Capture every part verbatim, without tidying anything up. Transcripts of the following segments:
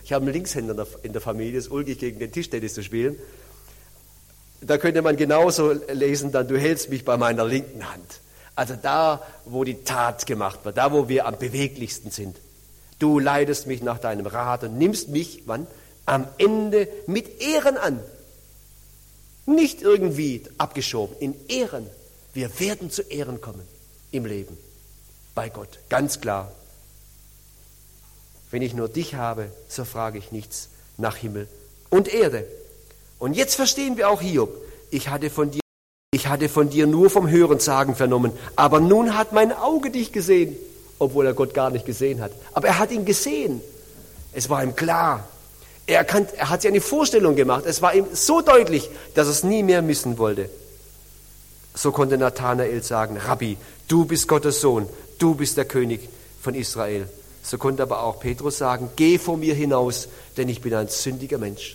Ich habe einen Linkshänder in der Familie, es ist ulkig, gegen den Tischtennis zu spielen. Da könnte man genauso lesen, dann, du hältst mich bei meiner linken Hand. Also da, wo die Tat gemacht wird, da, wo wir am beweglichsten sind. Du leitest mich nach deinem Rat und nimmst mich, wann? Am Ende mit Ehren an. Nicht irgendwie abgeschoben, in Ehren. Wir werden zu Ehren kommen im Leben, bei Gott, ganz klar. Wenn ich nur dich habe, so frage ich nichts nach Himmel und Erde. Und jetzt verstehen wir auch Hiob. Ich hatte von dir, ich hatte von dir nur vom Hörensagen vernommen, aber nun hat mein Auge dich gesehen, obwohl er Gott gar nicht gesehen hat. Aber er hat ihn gesehen. Es war ihm klar. Er, kann, er hat sich eine Vorstellung gemacht. Es war ihm so deutlich, dass er es nie mehr missen wollte. So konnte Nathanael sagen, Rabbi, du bist Gottes Sohn, du bist der König von Israel. So konnte aber auch Petrus sagen, geh vor mir hinaus, denn ich bin ein sündiger Mensch.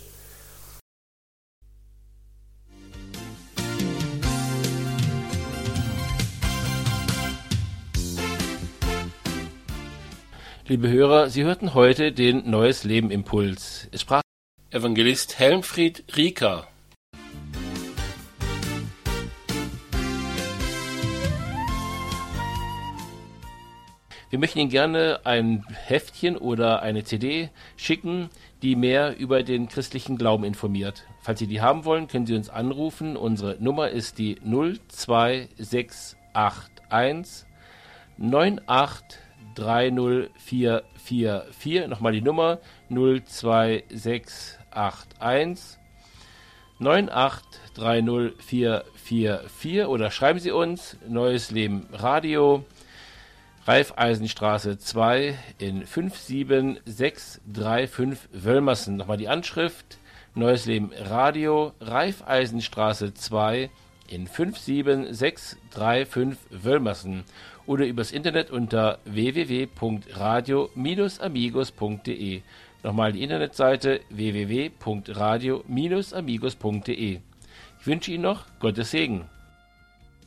Liebe Hörer, Sie hörten heute den Neues Leben Impuls. Es sprach Evangelist Helmfried Rieker. Wir möchten Ihnen gerne ein Heftchen oder eine C D schicken, die mehr über den christlichen Glauben informiert. Falls Sie die haben wollen, können Sie uns anrufen. Unsere Nummer ist die null zwei sechs acht eins neun acht drei null vier vier vier. Nochmal die Nummer null zwei sechs acht eins neun acht drei null vier vier vier oder schreiben Sie uns Neues Leben Radio, Raiffeisenstraße zwei in fünf sieben sechs drei fünf Wölmersen. Nochmal die Anschrift Neues Leben Radio, Raiffeisenstraße zwei in fünf sieben sechs drei fünf Wölmersen oder übers Internet unter w w w punkt radio Bindestrich amigos punkt d e. Nochmal die Internetseite w w w punkt radio Bindestrich amigos punkt d e. Ich wünsche Ihnen noch Gottes Segen.